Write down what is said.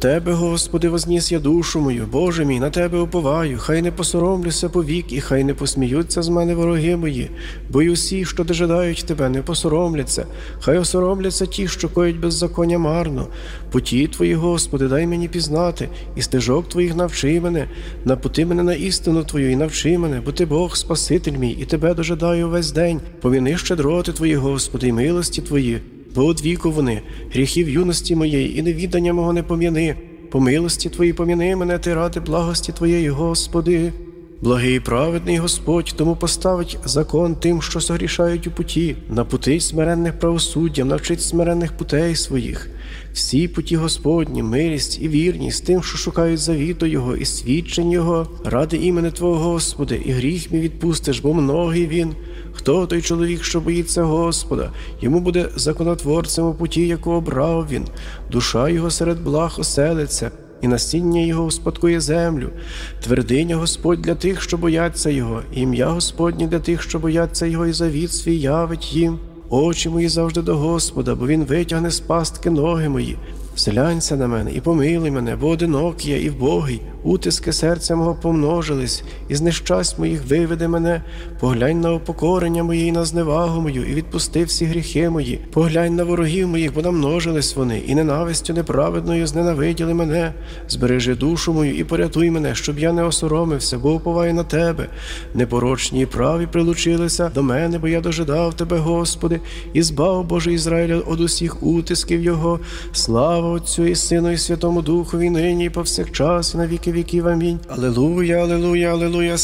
Тебе, Господи, возніс я душу мою, Боже мій, на Тебе уповаю, хай не посоромлюся повік, і хай не посміються з мене вороги мої, бо й усі, що дожидають Тебе, не посоромляться, хай осоромляться ті, що коють беззаконня марно. Путі Твої, Господи, дай мені пізнати, і стежок Твоїх навчи мене, напути мене на істину Твою і навчи мене, бо Ти Бог, Спаситель мій, і Тебе дожидаю весь день. Поміни щедроти Твої, Господи, і милості Твої, бо од віку вони, гріхів юності моєї і невідання мого не пом'яни. По милості Твої пом'яни мене, Ти ради благості Твоєї, Господи. Благий і праведний Господь, тому поставить закон тим, що согрішають у путі, напутить смиренних правосуддям, навчить смиренних путей своїх. Всі путі Господні, милість і вірність тим, що шукають завіту Його і свідчень Його, ради імени Твого, Господи, і гріх мій відпустиш, бо многий він. Хто той чоловік, що боїться Господа? Йому буде законотворцем у путі, яку обрав він. Душа його серед благ оселиться, і насіння його успадкує землю. Твердиня Господь для тих, що бояться Його, і ім'я Господнє для тих, що бояться Його, і завіт свій явить їм. Очі мої завжди до Господа, бо Він витягне з пастки ноги мої. Вселянься на мене і помилуй мене, бо одинокий я і вбогий. Утиски серця мого помножились, і з нещасть моїх виведи мене. Поглянь на упокорення моє і на зневагу мою, і відпусти всі гріхи мої. Поглянь на ворогів моїх, бо намножились вони, і ненавистю неправедною зненавиділи мене. Збережи душу мою і порятуй мене, щоб я не осоромився, бо уповаю на Тебе. Непорочні і праві прилучилися до мене, бо я дожидав Тебе, Господи, і збав, Боже Ізраїля, од усіх утисків Його. Слава Отцю і Сину і Святому Духові, нині і повсякчас, і на віки віків. Амінь. Алілуя, алілуя, алілуя.